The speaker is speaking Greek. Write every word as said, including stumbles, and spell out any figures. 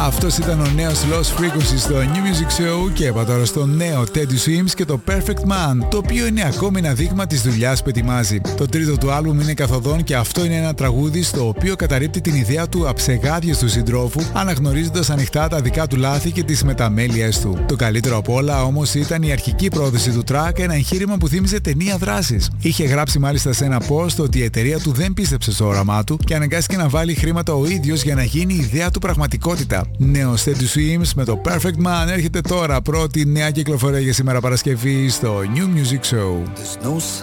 Αυτός ήταν ο νέος Lost Frequency στο New Music Show και είπα τώρα στο νέο Teddy Swims και το Perfect Man, το οποίο είναι ακόμη ένα δείγμα της δουλειάς που ετοιμάζει. Το τρίτο του άλμπουμ είναι καθοδόν και αυτό είναι ένα τραγούδι στο οποίο καταρρίπτει την ιδέα του αψεγάδιας του συντρόφου, αναγνωρίζοντας ανοιχτά τα δικά του λάθη και τις μεταμέλειες του. Το καλύτερο απ' όλα όμως ήταν η αρχική πρόθεση του track, ένα εγχείρημα που θύμιζε ταινία δράσης. Είχε γράψει μάλιστα σε ένα post ότι η εταιρεία του δεν πίστεψε στο όραμά του και αναγκάστηκε να βάλει χρήματα ο ίδιος για να γίνει η ιδέα του πραγματικότητα. Νέος Teddy Swims με το Perfect Man έρχεται τώρα, πρώτη νέα κυκλοφορία για σήμερα Παρασκευή στο New Music Show.